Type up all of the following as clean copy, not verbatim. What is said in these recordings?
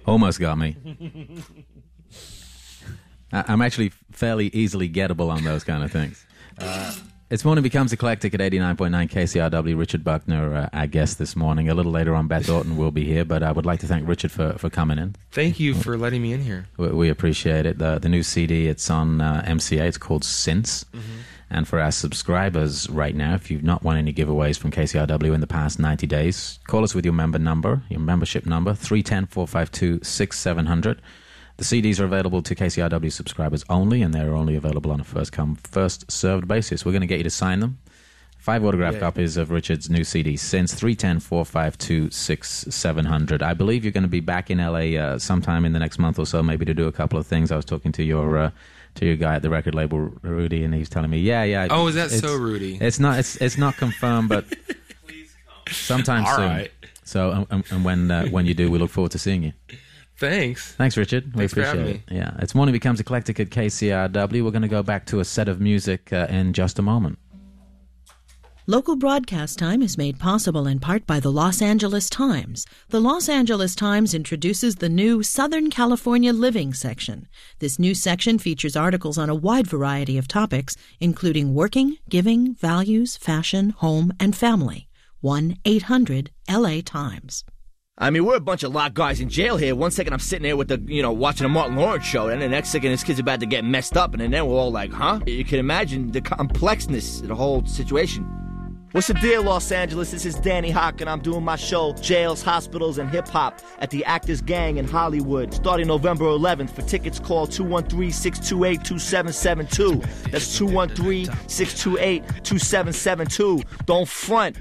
Almost got me. I'm actually fairly easily gettable on those kind of things. It's Morning Becomes Eclectic at 89.9 KCRW. Richard Buckner, our guest this morning. A little later on, Beth Orton will be here, but I would like to thank Richard for coming in. Thank you for letting me in here. We appreciate it. The new CD, it's on MCA. It's called Since. Mm-hmm. And for our subscribers right now, if you've not won any giveaways from KCRW in the past 90 days, call us with your membership number, 310-452-6700. The CDs are available to KCRW subscribers only, and they're only available on a first-come, first-served basis. We're going to get you to sign them. 5 autographed copies of Richard's new CD, Since, 310-452-6700. I believe you're going to be back in LA sometime in the next month or so, maybe to do a couple of things. I was talking to your guy at the record label, Rudy, and he was telling me, yeah. Oh, is that so, Rudy? It's not confirmed, but please come sometime soon. Right. So, and when you do, we look forward to seeing you. Thanks, Richard. We appreciate it. Me. Yeah, it's Morning Becomes Eclectic at KCRW. We're going to go back to a set of music in just a moment. Local broadcast time is made possible in part by the Los Angeles Times. The Los Angeles Times introduces the new Southern California Living section. This new section features articles on a wide variety of topics, including working, giving, values, fashion, home, and family. 1-800-LA-TIMES. I mean, we're a bunch of locked guys in jail here. One second I'm sitting there with watching a Martin Lawrence show, and the next second this kid's about to get messed up, and then we're all like, huh? You can imagine the complexness of the whole situation. What's the deal, Los Angeles? This is Danny Hawk, and I'm doing my show, Jails, Hospitals, and Hip Hop, at the Actors Gang in Hollywood, starting November 11th. For tickets, call 213-628-2772. That's 213-628-2772. Don't front.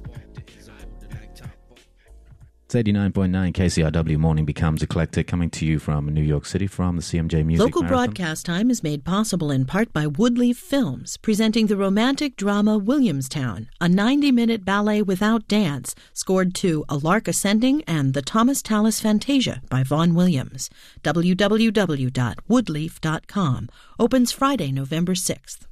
It's 89.9 KCRW Morning Becomes Eclectic, coming to you from New York City from the CMJ Music Local Marathon. broadcast time is made possible in part by Woodleaf Films, presenting the romantic drama Williamstown, a 90-minute ballet without dance, scored to A Lark Ascending and The Thomas Tallis Fantasia by Vaughan Williams. www.woodleaf.com. Opens Friday, November 6th.